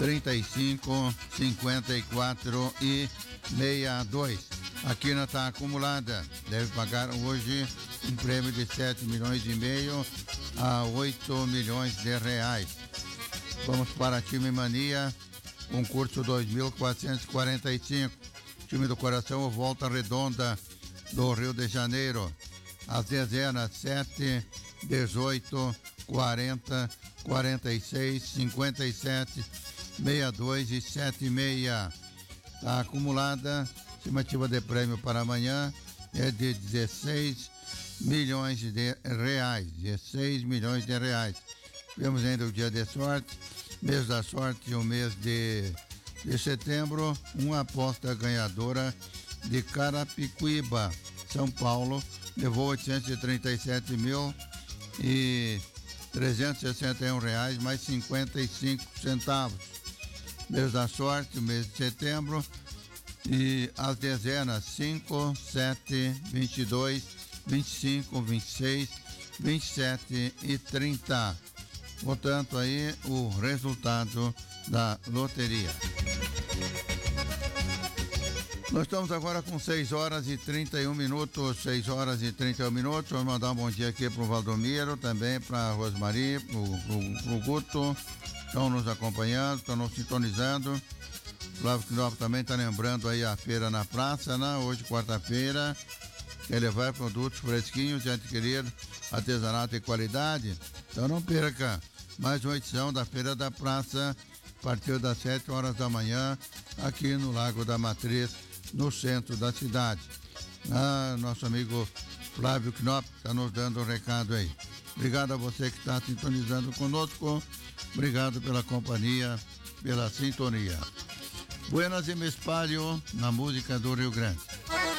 35 54 e 62. A quina está acumulada, deve pagar hoje um prêmio de 7 milhões e meio a 8 milhões de reais. Vamos para a Time Mania, concurso 2445. Time do Coração, Volta Redonda do Rio de Janeiro. As dezenas 7, 18, 40, 46, 57, 62 e 76. A acumulada, estimativa de prêmio para amanhã é de 16 milhões de reais. 16 milhões de reais. Temos ainda o dia de sorte, mês da sorte, o mês de setembro, uma aposta ganhadora de Carapicuíba, São Paulo, levou R$830.361 mais 55 centavos. Mês da sorte, o mês de setembro, e as dezenas 5, 7, 22, 25, 26, 27 e 30. Portanto, aí o resultado da loteria. Nós estamos agora com 6 horas e 31 minutos, 6 horas e 31 minutos. Vamos mandar um bom dia aqui para o Valdomiro, também para a Rosmari, para o Guto. Estão nos acompanhando, estão nos sintonizando. Flávio Knopf também está lembrando aí a feira na praça, né? Hoje, quarta-feira. Quer levar produtos fresquinhos de adquirir artesanato e qualidade? Então não perca mais uma edição da Feira da Praça, a partir das 7 horas da manhã, aqui no Lago da Matriz, no centro da cidade. Nosso amigo Flávio Knopf está nos dando um recado aí. Obrigado a você que está sintonizando conosco. Obrigado pela companhia, pela sintonia. Buenas e me espalho na música do Rio Grande.